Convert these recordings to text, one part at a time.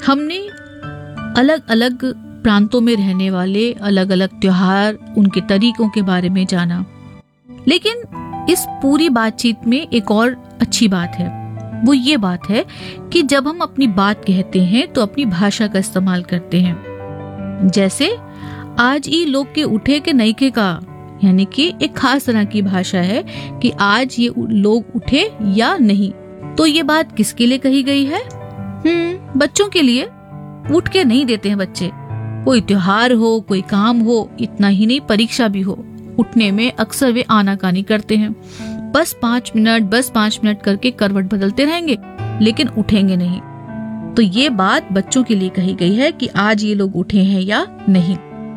हमने अलग अलग प्रांतों में रहने वाले अलग अलग त्योहार, उनके तरीकों के बारे में जाना। लेकिन इस पूरी बातचीत में एक और अच्छी बात है, वो ये बात है कि जब हम अपनी बात कहते हैं तो अपनी भाषा का इस्तेमाल करते हैं। जैसे आज ई लोग के उठे के नईके का, यानी कि एक खास तरह की भाषा है कि आज ये लोग उठे या नहीं। तो ये बात किसके लिए कही गई है? बच्चों के लिए। उठ के नहीं देते हैं बच्चे, कोई त्योहार हो, कोई काम हो, इतना ही नहीं परीक्षा भी हो, उठने में अक्सर वे आनाकानी करते हैं। बस 5 मिनट करके करवट बदलते रहेंगे, लेकिन उठेंगे नहीं। तो ये बात बच्चों के लिए कही गई है कि आज ये लोग उठे हैं या नहीं।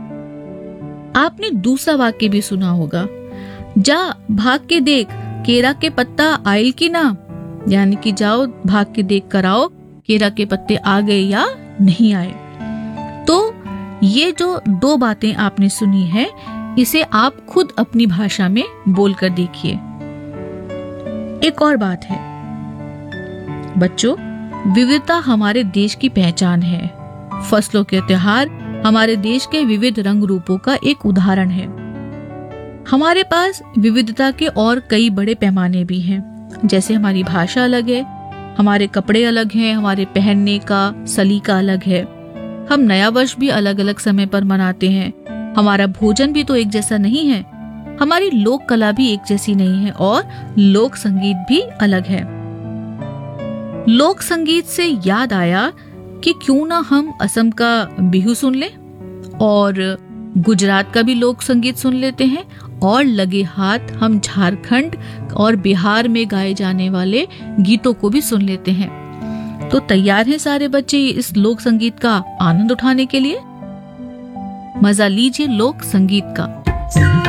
आपने दूसरा वाक्य भी सुना होगा, जा भाग के देख केरा के पत्ता आयल की ना, यानी कि जाओ भाग के देख कर आओ केरा के पत्ते आ गए या नहीं आए। तो ये जो 2 बातें आपने सुनी है, इसे आप खुद अपनी भाषा में बोलकर देखिए। एक और बात है बच्चों, विविधता हमारे देश की पहचान है। फसलों के त्योहार हमारे देश के विविध रंग रूपों का एक उदाहरण है। हमारे पास विविधता के और कई बड़े पैमाने भी हैं, जैसे हमारी भाषा अलग है, हमारे कपड़े अलग हैं, हमारे पहनने का सलीका अलग है, हम नया वर्ष भी अलग अलग समय पर मनाते हैं, हमारा भोजन भी तो एक जैसा नहीं है, हमारी लोक कला भी एक जैसी नहीं है और लोक संगीत भी अलग है। लोक संगीत से याद आया कि क्यों ना हम असम का बिहू सुन लें और गुजरात का भी लोक संगीत सुन लेते हैं, और लगे हाथ हम झारखंड और बिहार में गाए जाने वाले गीतों को भी सुन लेते हैं। तो तैयार हैं सारे बच्चे इस लोक संगीत का आनंद उठाने के लिए? मजा लीजिए लोक संगीत का।